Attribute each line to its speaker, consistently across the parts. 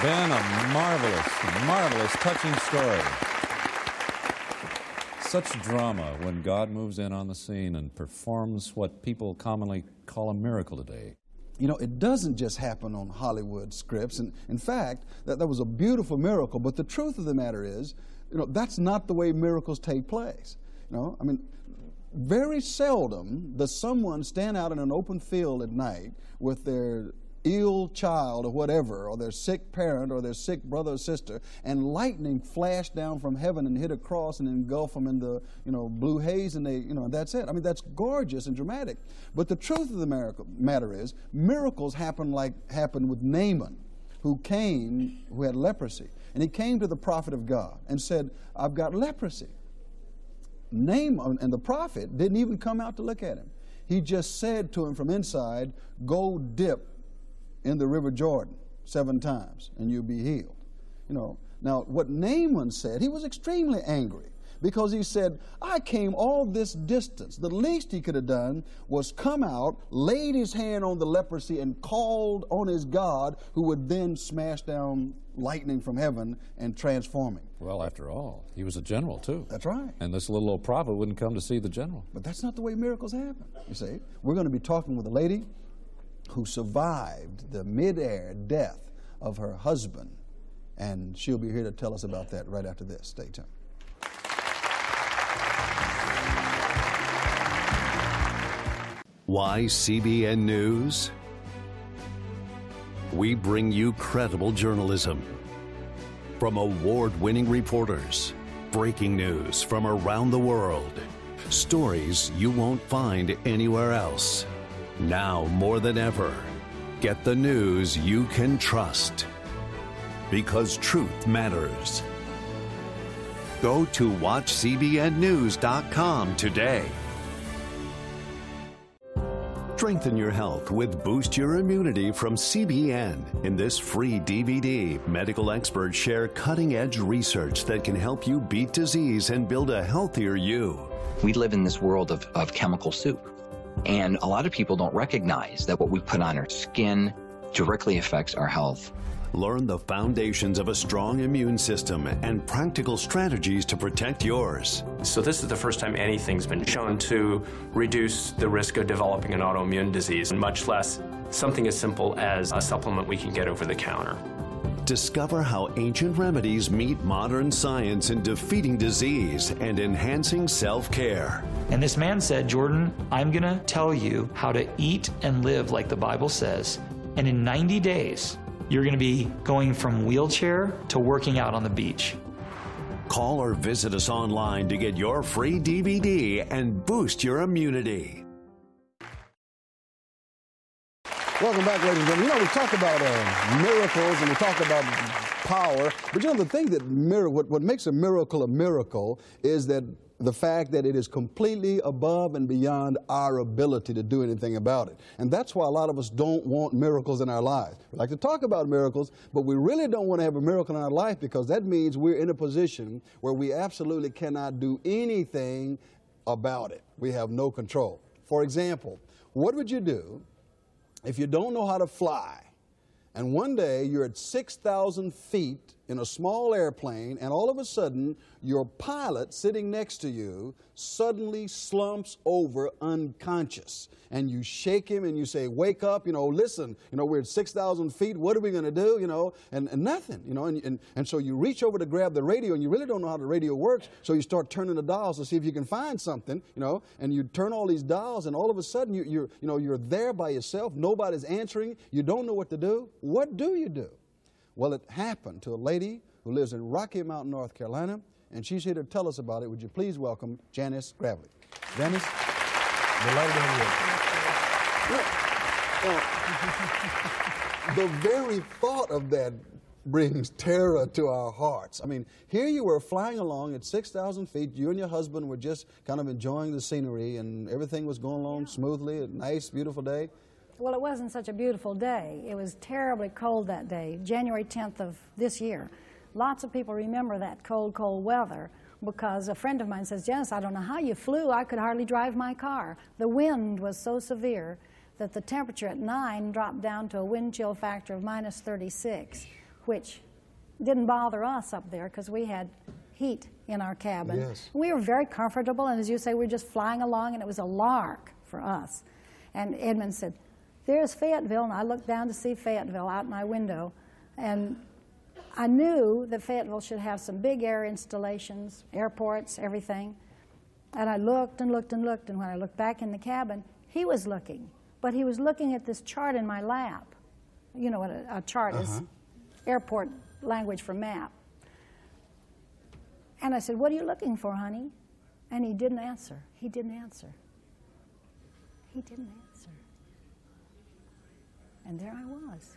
Speaker 1: Ben, a marvelous, touching story. Such drama when God moves in on the scene and performs what people commonly call a miracle today.
Speaker 2: You know, it doesn't just happen on Hollywood scripts. And in fact, that was a beautiful miracle. But the truth of the matter is, you know, that's not the way miracles take place. You know, I mean, very seldom does someone stand out in an open field at night with their ill child or whatever, or their sick parent or their sick brother or sister, and lightning flash down from heaven and hit a cross and engulf them in the, you know, blue haze, and they, you know, that's it. I mean, that's gorgeous and dramatic. But the truth of the matter is, miracles happen like happened with Naaman, who had leprosy. And he came to the prophet of God and said, I've got leprosy. Naaman and the prophet didn't even come out to look at him. He just said to him from inside, go dip in the river Jordan 7 times and you'll be healed. You know, now what Naaman said, he was extremely angry because he said, I came all this distance. The least he could have done was come out, laid his hand on the leprosy and called on his God, who would then smash down lightning from heaven and transform him.
Speaker 1: Well, after all, he was a general too.
Speaker 2: That's right.
Speaker 1: And this little old prophet wouldn't come to see the general.
Speaker 2: But that's not the way miracles happen, you see. We're going to be talking with a lady who survived the mid-air death of her husband, and she'll be here to tell us about that right after this. Stay tuned.
Speaker 3: Why CBN News? We bring you credible journalism from award-winning reporters, breaking news from around the world, stories you won't find anywhere else. Now more than ever, get the news you can trust, because truth matters. Go to watchcbnnews.com today. Strengthen your health with Boost Your Immunity from CBN. In this free DVD, medical experts share cutting-edge research that can help you beat disease and build a healthier you.
Speaker 4: We live in this world of chemical soup. And a lot of people don't recognize that what we put on our skin directly affects our health.
Speaker 3: Learn the foundations of a strong immune system and practical strategies to protect yours.
Speaker 5: So this is the first time anything's been shown to reduce the risk of developing an autoimmune disease, much less something as simple as a supplement we can get over the counter.
Speaker 3: Discover how ancient remedies meet modern science in defeating disease and enhancing self-care.
Speaker 6: And this man said, Jordan, I'm going to tell you how to eat and live like the Bible says. And in 90 days, you're going to be going from wheelchair to working out on the beach.
Speaker 3: Call or visit us online to get your free DVD and boost your immunity.
Speaker 2: Welcome back, ladies and gentlemen. You know, we talk about miracles and we talk about power, but you know, the thing that what makes a miracle is that the fact that it is completely above and beyond our ability to do anything about it. And that's why a lot of us don't want miracles in our lives. We like to talk about miracles, but we really don't want to have a miracle in our life, because that means we're in a position where we absolutely cannot do anything about it. We have no control. For example, what would you do if you don't know how to fly, and one day you're at 6,000 feet in a small airplane, and all of a sudden your pilot sitting next to you suddenly slumps over unconscious, and you shake him and you say, wake up, you know, listen, you know, we're at 6,000 feet, what are we going to do, you know, and nothing, you know, and so you reach over to grab the radio, and you really don't know how the radio works, so you start turning the dials to see if you can find something, you know, and you turn all these dials, and all of a sudden you're there by yourself, nobody's answering, you don't know what to do. What do you do? Well, it happened to a lady who lives in Rocky Mount, North Carolina, and she's here to tell us about it. Would you please welcome Janice Gravely. Janice, delighted to have you. The very thought of that brings terror to our hearts. I mean, here you were flying along at 6,000 feet. You and your husband were just kind of enjoying the scenery, and everything was going along smoothly, a nice, beautiful day.
Speaker 7: Well, it wasn't such a beautiful day. It was terribly cold that day, January 10th of this year. Lots of people remember that cold, cold weather because a friend of mine says, Janice, I don't know how you flew. I could hardly drive my car. The wind was so severe that the temperature at 9 dropped down to a wind chill factor of -36. which didn't bother us up there because we had heat in our cabin.
Speaker 2: Yes.
Speaker 7: We were very comfortable, and as you say, we were just flying along, and it was a lark for us. And Edmund said, "There's Fayetteville," and I looked down to see Fayetteville out my window, and I knew that Fayetteville should have some big air installations, airports, everything. And I looked and looked and looked, and when I looked back in the cabin, he was looking, but he was looking at this chart in my lap. You know what a chart is, airport language for map. And I said, "What are you looking for, honey?" And he didn't answer. He didn't answer. He didn't answer. And there I was.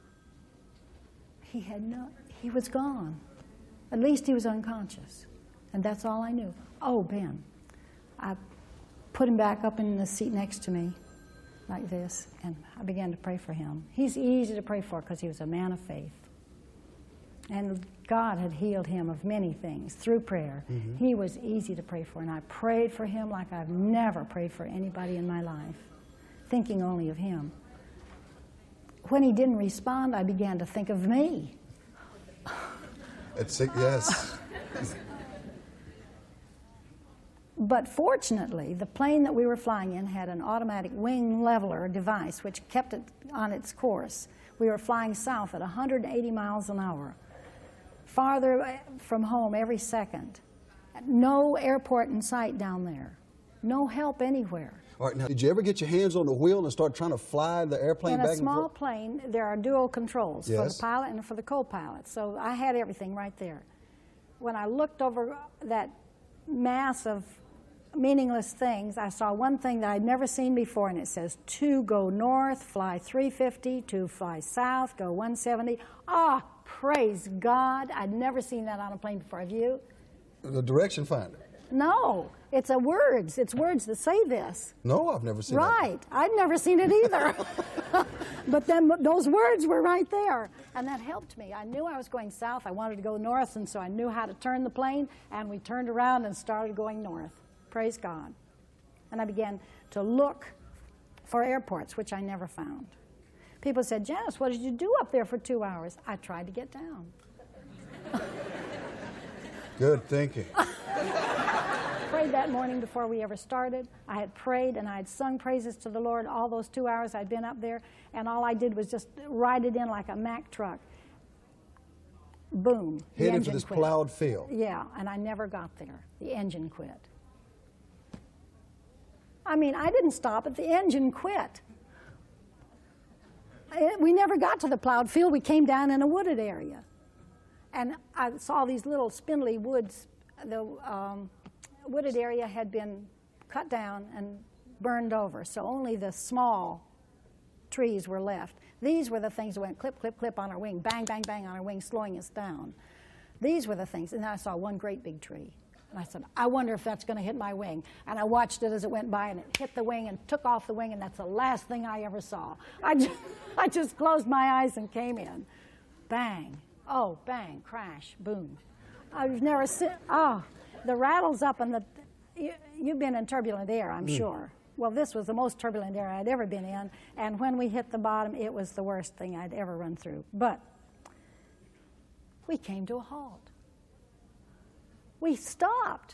Speaker 7: He was gone. At least he was unconscious. And that's all I knew. Oh, Ben. I put him back up in the seat next to me, like this, and I began to pray for him. He's easy to pray for because he was a man of faith. And God had healed him of many things through prayer. He was easy to pray for, and I prayed for him like I've never prayed for anybody in my life, thinking only of him. When he didn't respond, I began to think of me.
Speaker 2: Yes.
Speaker 7: But fortunately, the plane that we were flying in had an automatic wing leveler device which kept it on its course. We were flying south at 180 miles an hour, farther from home every second. No airport in sight down there. No help anywhere.
Speaker 2: All right, now, did you ever get your hands on the wheel and start trying to fly the airplane back and forth?
Speaker 7: In a small plane, there are dual controls for the
Speaker 2: Yes.
Speaker 7: pilot and for the co-pilot. So I had everything right there. When I looked over that mass of meaningless things, I saw one thing that I'd never seen before, and it says, 2 go north, fly 350, 2 fly south, go 170. Ah, praise God. I'd never seen that on a plane before. Have you?
Speaker 2: The direction finder.
Speaker 7: No, it's words. It's words that say this.
Speaker 2: No, I've never seen that.
Speaker 7: Right. I'd never seen it either. But then those words were right there, and that helped me. I knew I was going south. I wanted to go north, and so I knew how to turn the plane, and we turned around and started going north. Praise God. And I began to look for airports, which I never found. People said, "Janice, what did you do up there for 2 hours?" I tried to get down.
Speaker 2: Good thinking.
Speaker 7: Prayed that morning before we ever started. I had prayed and I had sung praises to the Lord all those 2 hours I'd been up there, and all I did was just ride it in like a Mack truck. Boom.
Speaker 2: Headed for this plowed field.
Speaker 7: Yeah, and I never got there. The engine quit. I mean, I didn't stop it. The engine quit. We never got to the plowed field. We came down in a wooded area. And I saw these little spindly woods. The wooded area had been cut down and burned over, so only the small trees were left. These were the things that went clip, clip, clip on our wing, bang, bang, bang on our wing, slowing us down. These were the things, and then I saw one great big tree. And I said, "I wonder if that's going to hit my wing." And I watched it as it went by, and it hit the wing and took off the wing, and that's the last thing I ever saw. I just closed my eyes and came in. Bang. Oh, bang, crash, boom. I've never seen, the rattles up, and you've been in turbulent air, I'm sure. Well, this was the most turbulent air I'd ever been in, and when we hit the bottom, it was the worst thing I'd ever run through. But we came to a halt. We stopped.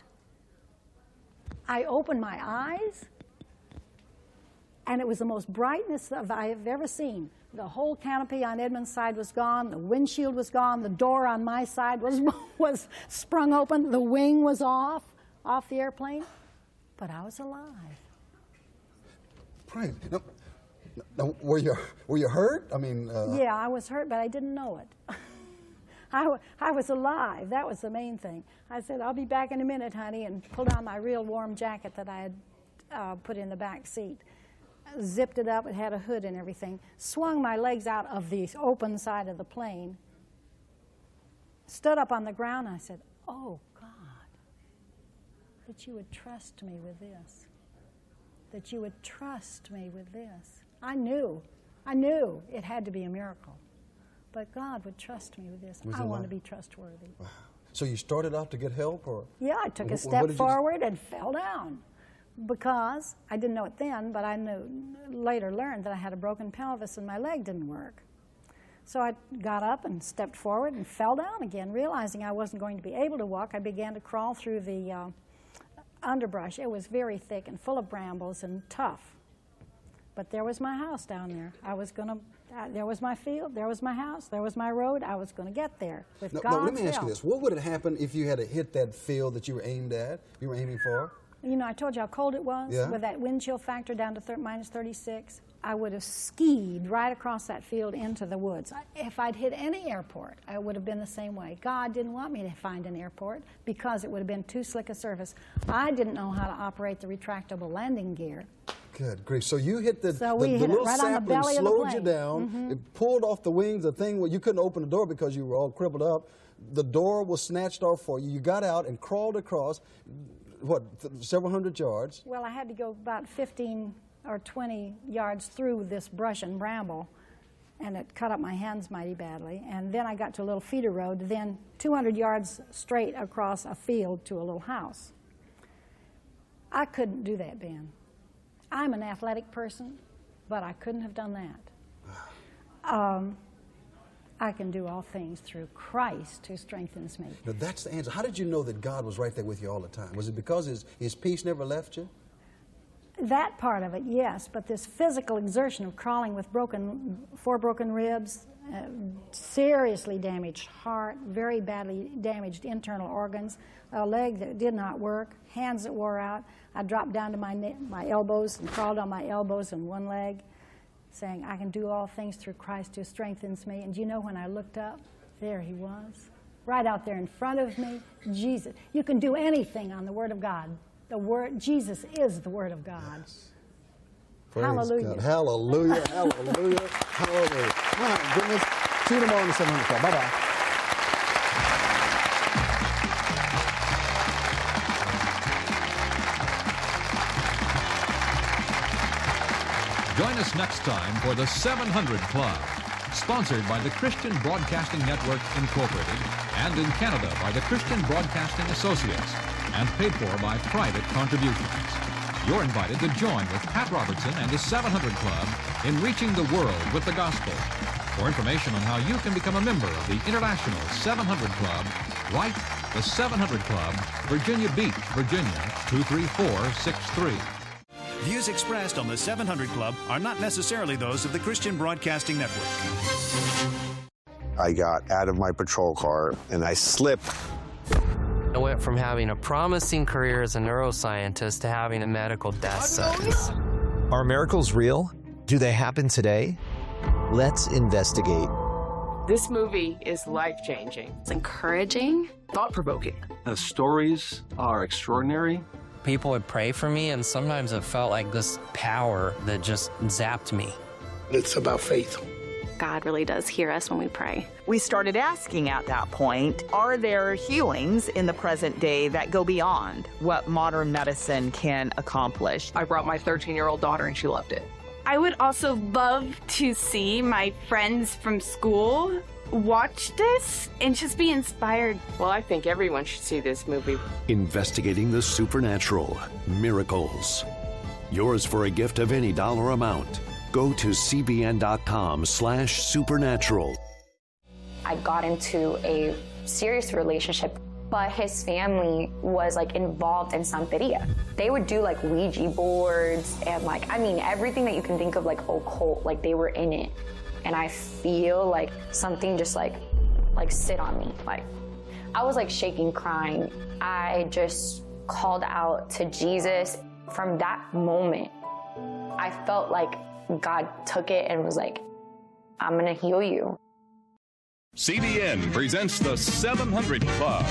Speaker 7: I opened my eyes, and it was the most brightness I have ever seen. The whole canopy on Edmund's side was gone. The windshield was gone. The door on my side was sprung open. The wing was off the airplane. But I was alive.
Speaker 2: Pray. Now, were you hurt? I mean...
Speaker 7: Yeah, I was hurt, but I didn't know it. I was alive. That was the main thing. I said, "I'll be back in a minute, honey," and pulled on my real warm jacket that I had put in the back seat. Zipped it up. It had a hood and everything. Swung my legs out of the open side of the plane. Stood up on the ground. And I said, "Oh, God, that you would trust me with this. That you would trust me with this." I knew it had to be a miracle. But God would trust me with this. I want to be trustworthy.
Speaker 2: Wow. So you started out to get help, or?
Speaker 7: Yeah, I took a step forward and fell down. Because I didn't know it then, but I later learned that I had a broken pelvis and my leg didn't work. So I got up and stepped forward and fell down again. Realizing I wasn't going to be able to walk, I began to crawl through the underbrush. It was very thick and full of brambles and tough. But there was my house down there. There was my field, there was my house, there was my road. I was going to get there with God's help.
Speaker 2: Let me ask you this. What would have happened if you had to hit that field that you were aiming for?
Speaker 7: You know, I told you how cold it was with that wind chill factor down to minus 36. I would have skied right across that field into the woods. If I'd hit any airport, I would have been the same way. God didn't want me to find an airport because it would have been too slick a surface. I didn't know how to operate the retractable landing gear.
Speaker 2: Good grief. So you hit the
Speaker 7: hit
Speaker 2: little
Speaker 7: right
Speaker 2: sapling,
Speaker 7: on the
Speaker 2: slowed you down, it pulled off the wings, the thing where you couldn't open the door because you were all crippled up. The door was snatched off for you. You got out and crawled across, several hundred yards?
Speaker 7: Well, I had to go about 15 or 20 yards through this brush and bramble, and it cut up my hands mighty badly. And then I got to a little feeder road, then 200 yards straight across a field to a little house. I couldn't do that, Ben. I'm an athletic person, but I couldn't have done that. I can do all things through Christ who strengthens me.
Speaker 2: Now that's the answer. How did you know that God was right there with you all the time? Was it because his peace never left you?
Speaker 7: That part of it, yes, but this physical exertion of crawling with 4 broken ribs, seriously damaged heart, very badly damaged internal organs, a leg that did not work, hands that wore out. I dropped down to my elbows and crawled on my elbows and one leg, saying, I can do all things through Christ who strengthens me. And you know, when I looked up, there he was, right out there in front of me, Jesus. You can do anything on the Word of God. Jesus is the Word of God.
Speaker 2: Yes.
Speaker 7: Hallelujah.
Speaker 2: God. Hallelujah, hallelujah, hallelujah. My goodness. See you tomorrow on the 700 Club. Bye-bye.
Speaker 1: Join us next time for the 700 Club, sponsored by the Christian Broadcasting Network, Incorporated, and in Canada by the Christian Broadcasting Associates, and paid for by private contributions. You're invited to join with Pat Robertson and the 700 Club in reaching the world with the gospel. For information on how you can become a member of the International 700 Club, write the 700 Club, Virginia Beach, Virginia, 23463.
Speaker 8: Views expressed on the 700 Club are not necessarily those of the Christian Broadcasting Network.
Speaker 9: I got out of my patrol car and I slipped.
Speaker 10: I went from having a promising career as a neuroscientist to having a medical death sentence.
Speaker 11: Are miracles real? Do they happen today? Let's investigate.
Speaker 12: This movie is life-changing.
Speaker 13: It's encouraging,
Speaker 12: thought-provoking.
Speaker 14: The stories are extraordinary.
Speaker 10: People would pray for me, and sometimes it felt like this power that just zapped me.
Speaker 15: It's about faith.
Speaker 13: God really does hear us when we pray.
Speaker 16: We started asking at that point, are there healings in the present day that go beyond what modern medicine can accomplish?
Speaker 12: I brought my 13-year-old daughter, and she loved it.
Speaker 17: I would also love to see my friends from school watch this and just be inspired.
Speaker 12: Well, I think everyone should see this movie.
Speaker 3: Investigating the supernatural, miracles. Yours for a gift of any dollar amount. Go to cbn.com/supernatural.
Speaker 18: I got into a serious relationship, but his family was like involved in Santeria. They would do like Ouija boards and everything that you can think of like occult, like they were in it. And I feel like something just like sit on me. Like I was like shaking, crying. I just called out to Jesus. From that moment, I felt like God took it and was like, I'm gonna heal you.
Speaker 19: CBN presents the 700 Club.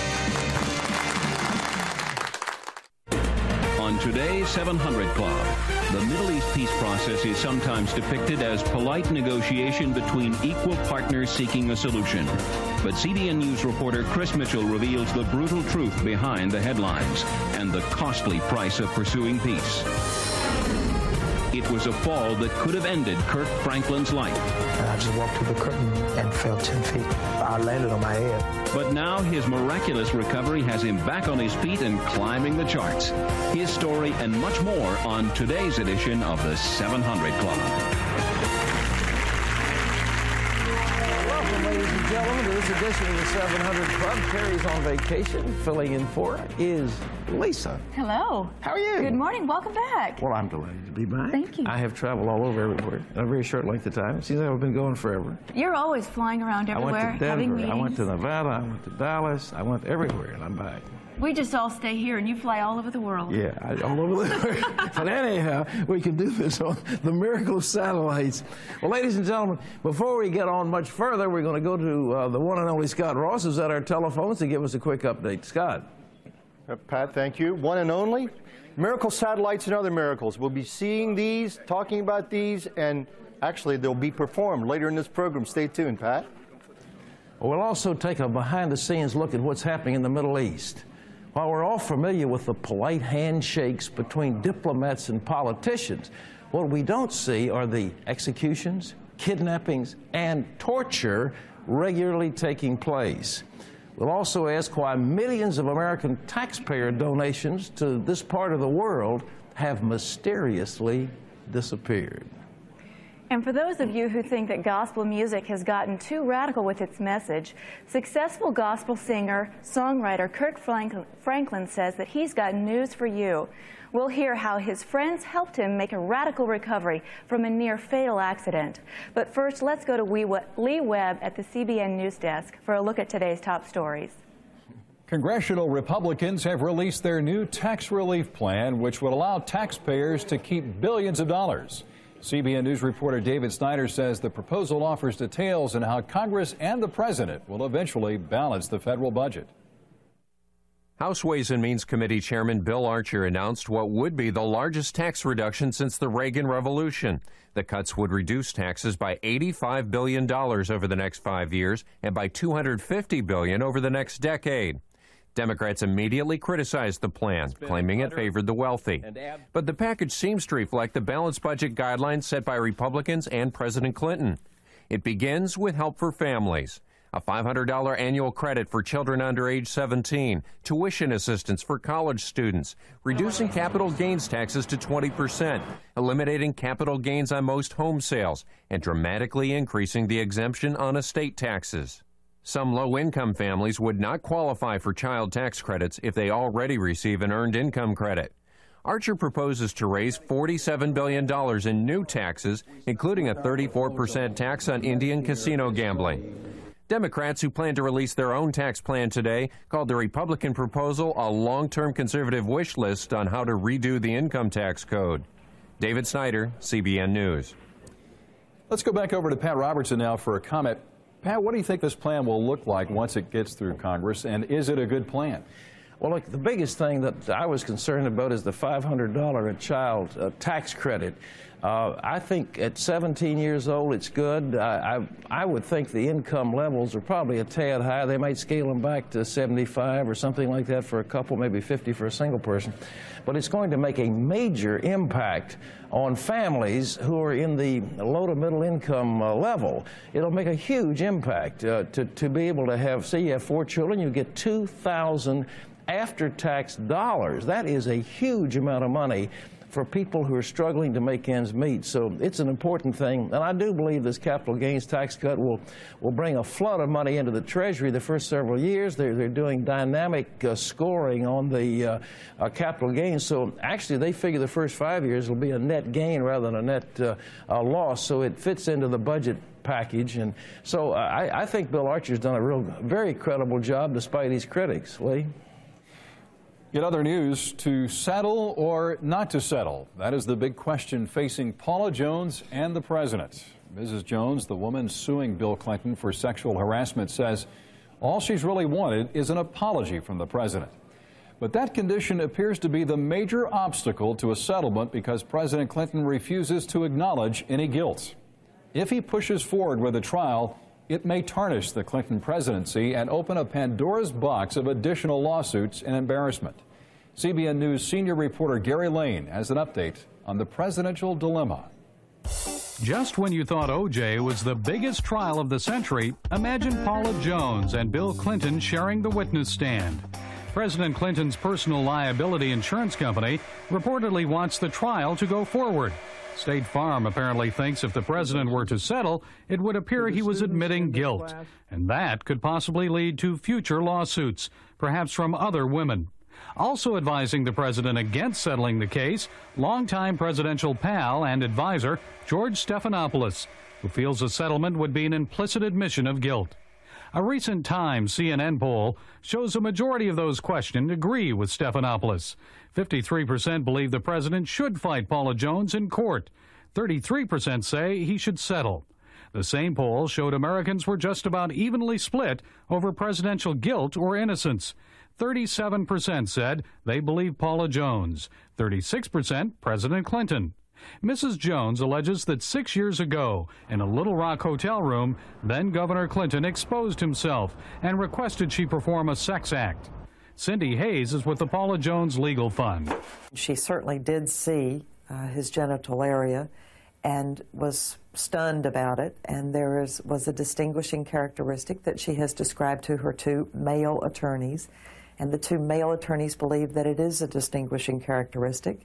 Speaker 19: On today's 700 Club, the Middle East peace process is sometimes depicted as polite negotiation between equal partners seeking a solution. But CBN News reporter Chris Mitchell reveals the brutal truth behind the headlines and the costly price of pursuing peace. It was a fall that could have ended Kirk Franklin's life.
Speaker 20: And I just walked through the curtain and fell 10 feet. I landed on my head.
Speaker 19: But now his miraculous recovery has him back on his feet and climbing the charts. His story and much more on today's edition of the 700 Club.
Speaker 21: gentlemen, to this edition of the 700 Club. Carrie's on vacation. Filling in for her is Lisa.
Speaker 22: Hello.
Speaker 21: How are you?
Speaker 22: Good morning. Welcome back.
Speaker 21: Well, I'm delighted to be back.
Speaker 22: Thank you.
Speaker 21: I have traveled all over everywhere in a very short length of time. It seems like I've been going forever.
Speaker 22: You're always flying around everywhere,
Speaker 21: I went to
Speaker 22: having
Speaker 21: Denver,
Speaker 22: meetings.
Speaker 21: I went to Nevada, I went to Dallas, I went everywhere, and I'm back.
Speaker 22: We just all stay here, and you fly all over the world.
Speaker 21: Yeah, all over the world. But anyhow, we can do this on the miracle of satellites. Well, ladies and gentlemen, before we get on much further, we're going to go to the one and only Scott Ross, who's at our telephones to give us a quick update. Scott.
Speaker 23: Pat, thank you. One and only. Miracle satellites and other miracles. We'll be seeing these, talking about these, and actually they'll be performed later in this program. Stay tuned, Pat.
Speaker 21: We'll also take a behind-the-scenes look at what's happening in the Middle East. While we're all familiar with the polite handshakes between diplomats and politicians, what we don't see are the executions, kidnappings, and torture regularly taking place. We'll also ask why millions of American taxpayer donations to this part of the world have mysteriously disappeared.
Speaker 22: And for those of you who think that gospel music has gotten too radical with its message, successful gospel singer, songwriter Kirk Franklin says that he's got news for you. We'll hear how his friends helped him make a radical recovery from a near-fatal accident. But first, let's go to Lee Webb at the CBN News Desk for a look at today's top stories.
Speaker 1: Congressional Republicans have released their new tax relief plan, which would allow taxpayers to keep billions of dollars. CBN News reporter David Snyder says the proposal offers details on how Congress and the President will eventually balance the federal budget.
Speaker 24: House Ways and Means Committee Chairman Bill Archer announced what would be the largest tax reduction since the Reagan Revolution. The cuts would reduce taxes by $85 billion over the next 5 years and by $250 billion over the next decade. Democrats immediately criticized the plan, claiming it favored the wealthy. But the package seems to reflect the balanced budget guidelines set by Republicans and President Clinton. It begins with help for families, a $500 annual credit for children under age 17, tuition assistance for college students, reducing capital gains taxes to 20%, eliminating capital gains on most home sales, and dramatically increasing the exemption on estate taxes. Some low-income families would not qualify for child tax credits if they already receive an earned income credit. Archer proposes to raise $47 billion in new taxes, including a 34% tax on Indian casino gambling. Democrats who plan to release their own tax plan today called the Republican proposal a long-term conservative wish list on how to redo the income tax code. David Snyder, CBN News.
Speaker 1: Let's go back over to Pat Robertson now for a comment. Pat, what do you think this plan will look like once it gets through Congress, and is it a good plan?
Speaker 21: Well, look, the biggest thing that I was concerned about is the $500 a child tax credit. I think at 17 years old, it's good. I would think the income levels are probably a tad high. They might scale them back to 75 or something like that for a couple, maybe 50 for a single person. But it's going to make a major impact on families who are in the low to middle income level. It'll make a huge impact to be able to have, say you have 4 children, you get $2,000 after-tax dollars. That is a huge amount of money for people who are struggling to make ends meet. So it's an important thing. And I do believe this capital gains tax cut will bring a flood of money into the Treasury the first several years. They're doing dynamic scoring on the capital gains. So actually they figure the first 5 years will be a net gain rather than a net loss. So it fits into the budget package. And so I think Bill Archer's done a very credible job despite his critics. Lee?
Speaker 1: In other news, to settle or not to settle? That is the big question facing Paula Jones and the president. Mrs. Jones, the woman suing Bill Clinton for sexual harassment, says all she's really wanted is an apology from the president. But that condition appears to be the major obstacle to a settlement because President Clinton refuses to acknowledge any guilt. If he pushes forward with a trial, it may tarnish the Clinton presidency and open a Pandora's box of additional lawsuits and embarrassment. CBN News senior reporter Gary Lane has an update on the presidential dilemma.
Speaker 25: Just when you thought O.J. was the biggest trial of the century, imagine Paula Jones and Bill Clinton sharing the witness stand. President Clinton's personal liability insurance company reportedly wants the trial to go forward. State Farm apparently thinks if the president were to settle, it would appear he was admitting guilt, and that could possibly lead to future lawsuits, perhaps from other women. Also advising the president against settling the case, longtime presidential pal and advisor George Stephanopoulos, who feels a settlement would be an implicit admission of guilt. A recent Times CNN poll shows a majority of those questioned agree with Stephanopoulos. 53% believe the president should fight Paula Jones in court. 33% say he should settle. The same poll showed Americans were just about evenly split over presidential guilt or innocence. 37% said they believe Paula Jones. 36% President Clinton. Mrs. Jones alleges that 6 years ago, in a Little Rock hotel room, then Governor Clinton exposed himself and requested she perform a sex act. Cindy Hayes is with the Paula Jones Legal Fund.
Speaker 2: She certainly did see his genital area and was stunned about it, and there was a distinguishing characteristic that she has described to her two male attorneys, and the two male attorneys believe that it is a distinguishing characteristic.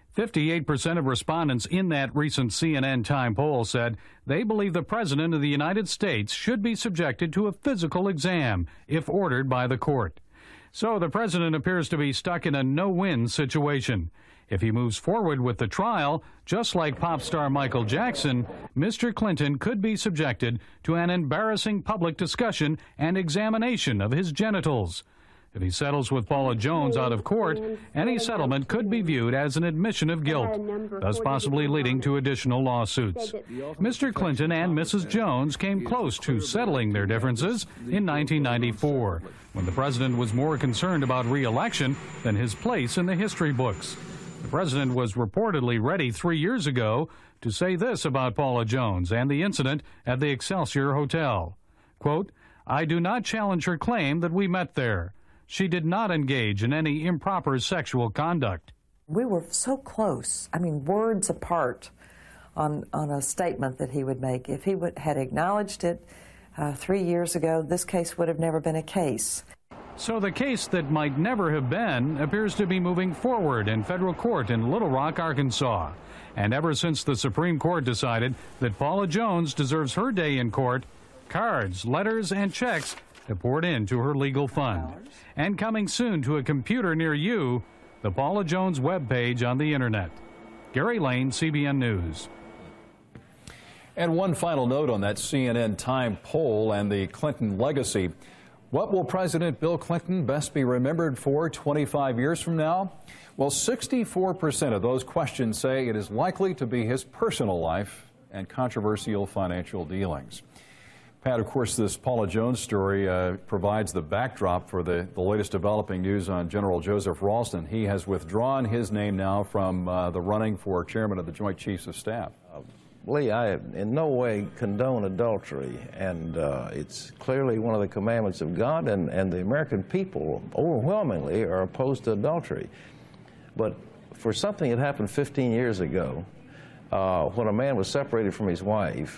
Speaker 25: 58% of respondents in that recent CNN Time poll said they believe the President of the United States should be subjected to a physical exam if ordered by the court. So the President appears to be stuck in a no-win situation. If he moves forward with the trial, just like pop star Michael Jackson, Mr. Clinton could be subjected to an embarrassing public discussion and examination of his genitals. If he settles with Paula Jones out of court, any settlement could be viewed as an admission of guilt, thus possibly leading to additional lawsuits. Mr. Clinton and Mrs. Jones came close to settling their differences in 1994, when the president was more concerned about re-election than his place in the history books. The president was reportedly ready 3 years ago to say this about Paula Jones and the incident at the Excelsior Hotel. Quote, "I do not challenge her claim that we met there. She did not engage in any improper sexual conduct."
Speaker 2: We were so close, words apart on a statement that he would make. If he had acknowledged it 3 years ago, this case would have never been a case.
Speaker 25: So the case that might never have been appears to be moving forward in federal court in Little Rock, Arkansas. And ever since the Supreme Court decided that Paula Jones deserves her day in court, cards, letters, and checks have poured into her legal fund. And coming soon to a computer near you, the Paula Jones webpage on the internet. Gary Lane, CBN News.
Speaker 4: And one final note on that CNN Time poll and the Clinton legacy. What will President Bill Clinton best be remembered for 25 years from now? Well, 64% of those questioned say it is likely to be his personal life and controversial financial dealings. Pat, of course, this Paula Jones story provides the backdrop for the latest developing news on General Joseph Ralston. He has withdrawn his name now from the running for chairman of the Joint Chiefs of Staff.
Speaker 5: Lee, I in no way condone adultery, and it's clearly one of the commandments of God, and the American people overwhelmingly are opposed to adultery. But for something that happened 15 years ago, when a man was separated from his wife,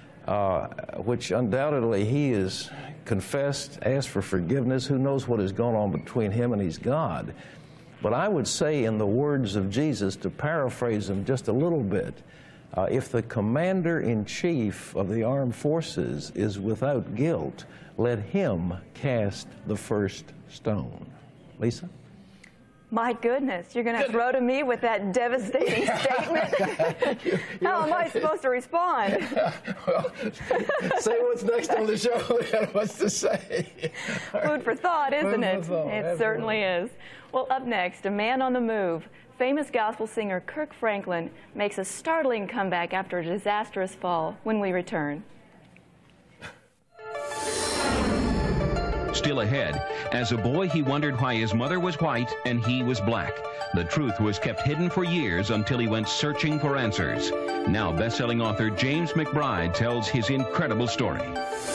Speaker 5: which undoubtedly he has confessed, asked for forgiveness, who knows what has gone on between him and his God. But I would say, in the words of Jesus, to paraphrase them just a little bit, if the commander-in-chief of the armed forces is without guilt, let him cast the first stone. Lisa?
Speaker 22: My goodness, you're going to throw to me with that devastating statement? How am I supposed to respond?
Speaker 5: Well, say what's next on the show. What's to say?
Speaker 22: Food for thought, isn't it? It certainly is. Well, up next, a man on the move. Famous gospel singer Kirk Franklin makes a startling comeback after a disastrous fall when we return.
Speaker 19: Still ahead, as a boy he wondered why his mother was white and he was black. The truth was kept hidden for years until he went searching for answers. Now best-selling author James McBride tells his incredible story.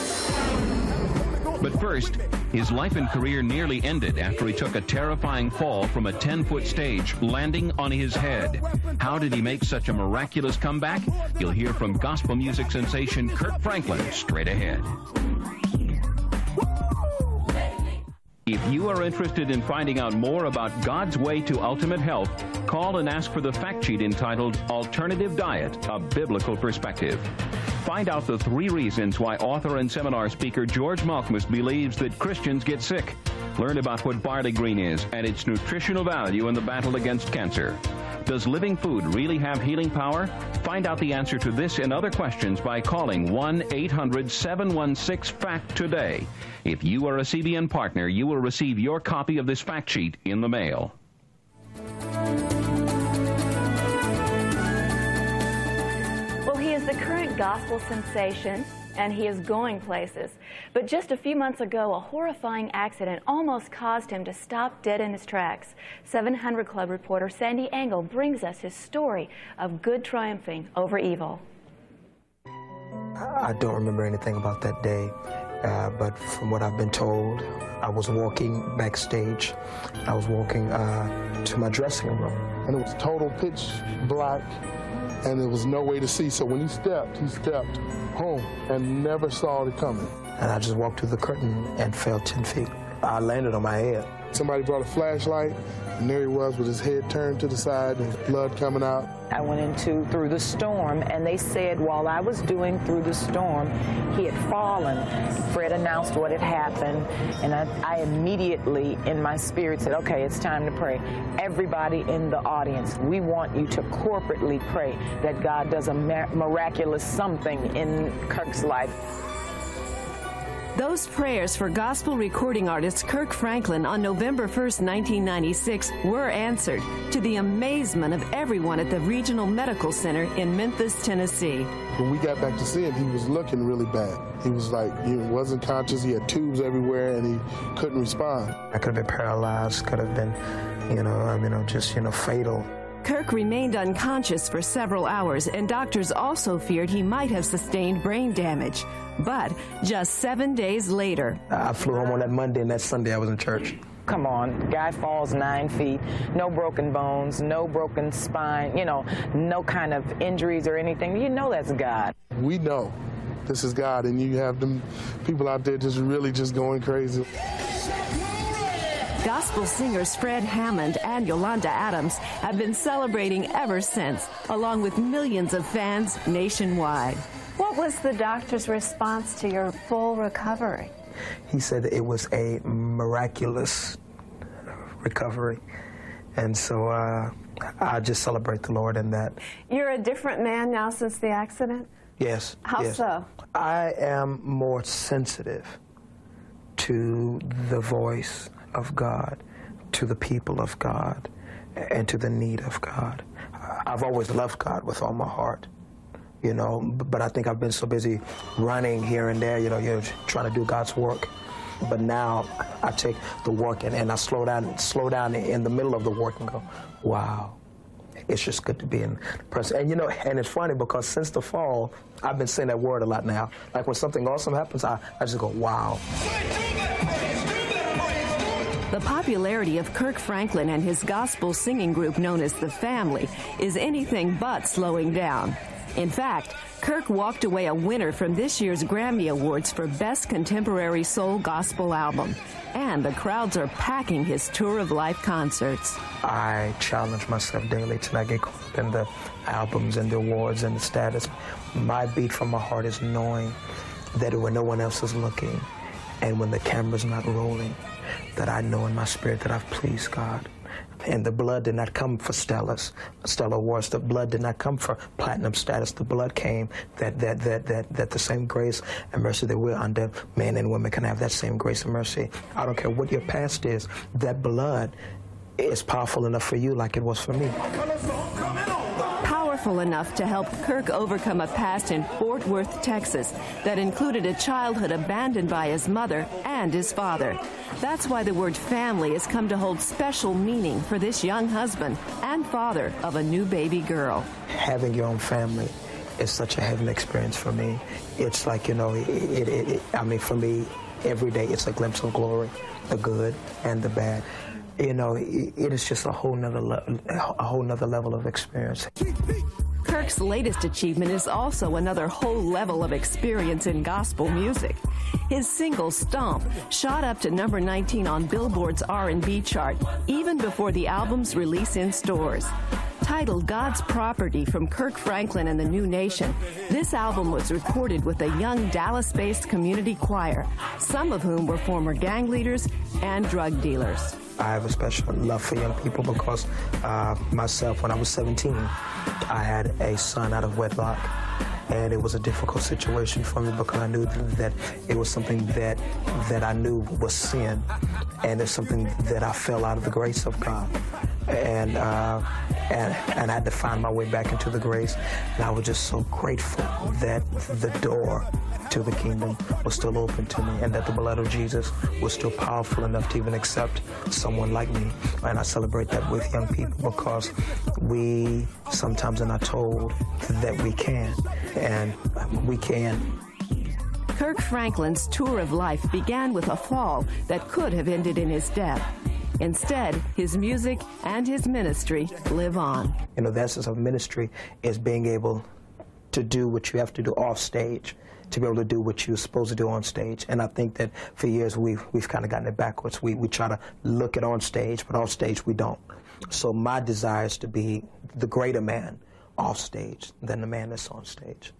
Speaker 19: But first, his life and career nearly ended after he took a terrifying fall from a 10-foot stage, landing on his head. How did he make such a miraculous comeback? You'll hear from gospel music sensation Kirk Franklin straight ahead. If If you are interested in finding out more about God's way to ultimate health, call and ask for the fact sheet entitled Alternative Diet, A Biblical Perspective. Find out the 3 reasons why author and seminar speaker George Malkmus believes that Christians get sick. Learn about what barley green is and its nutritional value in the battle against cancer. Does living food really have healing power? Find out the answer to this and other questions by calling 1-800-716-FACT today. If you are a CBN partner, you will receive your copy of this fact sheet in the mail.
Speaker 22: Well, he is the current gospel sensation, and he is going places. But just a few months ago, a horrifying accident almost caused him to stop dead in his tracks. 700 Club reporter Sandy Engel brings us his story of good triumphing over evil.
Speaker 20: I don't remember anything about that day, but from what I've been told, I was walking backstage. I was walking to my dressing room.
Speaker 6: And it was total pitch black, and there was no way to see. So when he stepped home and never saw it coming.
Speaker 20: And I just walked through the curtain and fell 10 feet. I landed on my head.
Speaker 6: Somebody brought a flashlight, and there he was with his head turned to the side and his blood coming out.
Speaker 7: I went into Through the Storm, and they said while I was doing Through the Storm, he had fallen. Fred announced what had happened, and I immediately, in my spirit, said, okay, it's time to pray. Everybody in the audience, we want you to corporately pray that God does a miraculous something in Kirk's life.
Speaker 8: Those prayers for gospel recording artist Kirk Franklin on November 1st, 1996 were answered, to the amazement of everyone at the Regional Medical Center in Memphis, Tennessee.
Speaker 6: When we got back to see him, he was looking really bad. He was like, he wasn't conscious, he had tubes everywhere, and he couldn't respond.
Speaker 20: I could have been paralyzed, could have been, just fatal.
Speaker 8: Kirk remained unconscious for several hours, and doctors also feared he might have sustained brain damage. But just 7 days later,
Speaker 20: I flew home on that Monday, and that Sunday I was in church.
Speaker 7: Come on, the guy falls 9 feet, no broken bones, no broken spine, no kind of injuries or anything. You know that's God.
Speaker 6: We know this is God, and you have them people out there just really just going crazy.
Speaker 8: Gospel singers Fred Hammond and Yolanda Adams have been celebrating ever since, along with millions of fans nationwide.
Speaker 22: What was the doctor's response to your full recovery?
Speaker 20: He said it was a miraculous recovery. And so I just celebrate the Lord in that.
Speaker 22: You're a different man now since the accident?
Speaker 20: Yes.
Speaker 22: How so?
Speaker 20: I am more sensitive to the voice of God, to the people of God, and to the need of God. I've always loved God with all my heart, but I think I've been so busy running here and there, trying to do God's work. But now I take the work and I slow down in the middle of the work and go, wow, it's just good to be in the presence. And and it's funny because since the fall, I've been saying that word a lot now. Like when something awesome happens, I just go, wow.
Speaker 8: The popularity of Kirk Franklin and his gospel singing group known as The Family is anything but slowing down. In fact, Kirk walked away a winner from this year's Grammy Awards for Best Contemporary Soul Gospel Album. And the crowds are packing his Tour of Life concerts.
Speaker 20: I challenge myself daily to not get caught up in the albums and the awards and the status. My beat from my heart is knowing that when no one else is looking and when the camera's not rolling, that I know in my spirit that I've pleased God. And the blood did not come for Stellar Awards. The blood did not come for platinum status. The blood came that the same grace and mercy that we're under, men and women can have that same grace and mercy. I don't care what your past is. That blood is powerful enough for you like it was for me.
Speaker 8: Powerful enough to help Kirk overcome a past in Fort Worth, Texas, that included a childhood abandoned by his mother and his father. That's why the word family has come to hold special meaning for this young husband and father of a new baby girl.
Speaker 20: Having your own family is such a heavenly experience for me. It's like, for me, every day it's a glimpse of glory, the good and the bad. It is just a whole nother level of experience.
Speaker 8: Kirk's latest achievement is also another whole level of experience in gospel music. His single, Stomp, shot up to number 19 on Billboard's R&B chart even before the album's release in stores. Titled God's Property from Kirk Franklin and the New Nation, this album was recorded with a young Dallas-based community choir, some of whom were former gang leaders and drug dealers.
Speaker 20: I have a special love for young people because myself, when I was 17, I had a son out of wedlock. And it was a difficult situation for me because I knew that it was something that I knew was sin, and it's something that I fell out of the grace of God, and I had to find my way back into the grace. And I was just so grateful that the door to the kingdom was still open to me, and that the blood of Jesus was still powerful enough to even accept someone like me. And I celebrate that with young people because we sometimes are not told that we can, and we can.
Speaker 8: Kirk Franklin's tour of life began with a fall that could have ended in his death. Instead, his music and his ministry live on.
Speaker 20: You know, the essence of ministry is being able to do what you have to do off stage, to be able to do what you're supposed to do on stage. And I think that for years we've kind of gotten it backwards. We try to look at on stage, but off stage we don't. So my desire is to be the greater man off stage than the man that's on stage.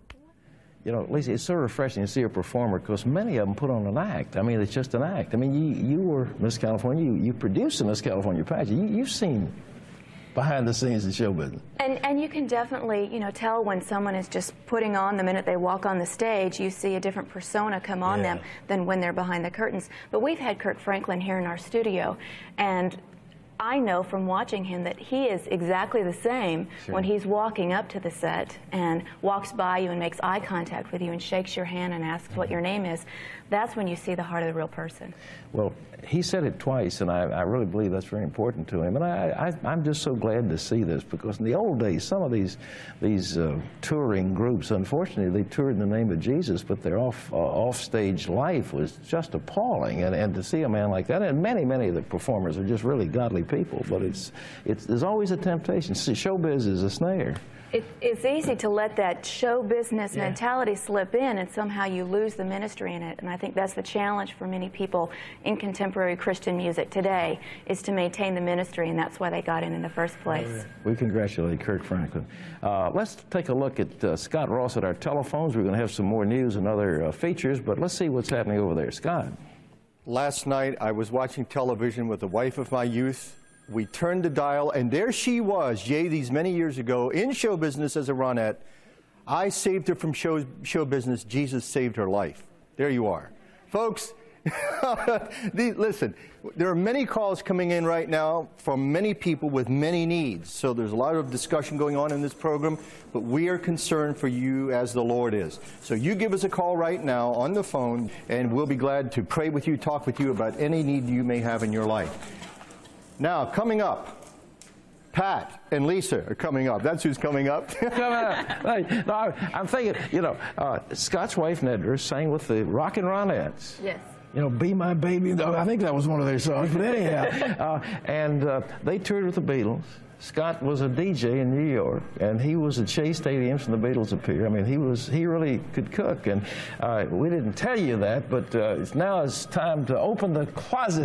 Speaker 5: You know, Lisa, it's so refreshing to see a performer because many of them put on an act. I mean, it's just an act. I mean, you were Miss California. You produced the Miss California pageant. You've seen behind the scenes in show business.
Speaker 22: And you can definitely, you know, tell when someone is just putting on the minute they walk on the stage, you see a different persona come on them than when they're behind the curtains. But we've had Kirk Franklin here in our studio, and I know from watching him that he is exactly the same when he's walking up to the set and walks by you and makes eye contact with you and shakes your hand and asks what your name is. That's when you see the heart of the real person.
Speaker 5: Well, he said it twice, and I really believe that's very important to him. And I'm just so glad to see this because in the old days, some of these touring groups, unfortunately, they toured in the name of Jesus, but their off-stage life was just appalling. And to see a man like that, and many of the performers are just really godly people, but there's always a temptation. See, showbiz is a snare.
Speaker 22: It's easy to let that show business mentality slip in, and somehow you lose the ministry in it. And I think that's the challenge for many people in contemporary Christian music today, is to maintain the ministry, and that's why they got in the first place.
Speaker 5: We congratulate Kirk Franklin. Let's take a look at Scott Ross at our telephones. We're going to have some more news and other features, but let's see what's happening over there. Scott.
Speaker 23: Last night, I was watching television with the wife of my youth. We turned the dial, and there she was, these many years ago, in show business as a Ronette. I saved her from show business. Jesus saved her life. There you are. Folks, listen, there are many calls coming in right now from many people with many needs. So there's a lot of discussion going on in this program, but we are concerned for you as the Lord is. So you give us a call right now on the phone, and we'll be glad to pray with you, talk with you about any need you may have in your life. Now, coming up, Pat and Lisa are coming up. That's who's coming up.
Speaker 5: I'm thinking, you know, Scott's wife, Nedra, sang with the Rockin' Ronettes.
Speaker 22: Yes.
Speaker 5: You know, Be My Baby. I think that was one of their songs. But anyhow, they toured with the Beatles. Scott was a DJ in New York, and he was at Shea Stadiums when the Beatles appeared. I mean, he really could cook, and we didn't tell you that, but now it's time to open the closet.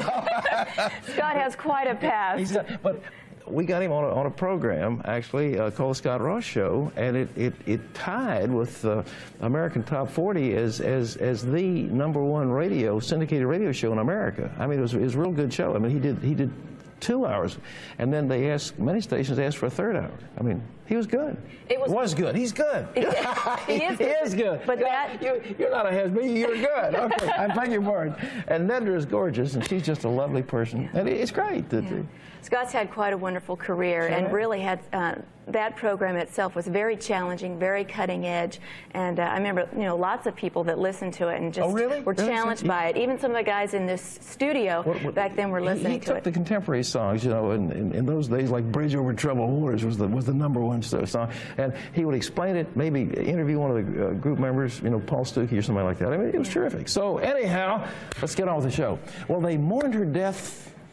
Speaker 22: Scott has quite a past.
Speaker 5: But we got him on a program, actually, called The Scott Ross Show, and it tied with American Top 40 as the #1 syndicated radio show in America. I mean, it was a real good show. I mean, he did 2 hours, and then many stations asked for a third hour. I mean, he was good. It was good. He's good.
Speaker 22: He is good. But
Speaker 5: you're not a has-been. You're good. Okay, I'm taking your word. And Nedra is gorgeous, and she's just a lovely person, and it's great.
Speaker 22: Scott's had quite a wonderful career, and really had that program itself was very challenging, very cutting edge, and I remember, you know, lots of people that listened to it and just were challenged by it. Even some of the guys in this studio back then were listening to it.
Speaker 5: He took the contemporary songs, you know, in those days, like Bridge Over Troubled Waters was the #1 song, and he would explain it, maybe interview one of the group members, you know, Paul Stuckey or somebody like that. I mean, it was terrific. So anyhow, let's get on with the show. Well, they mourned her death